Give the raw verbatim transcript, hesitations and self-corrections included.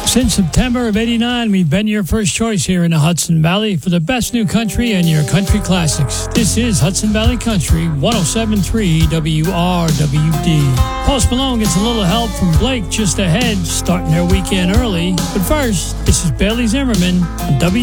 Since September of eighty-nine, we've been your first choice here in the Hudson Valley for the best new country and your country classics. This is Hudson Valley Country, one oh seven point three W R W D. Post Malone gets a little help from Blake just ahead, starting their weekend early. But first, this is Bailey Zimmerman on W.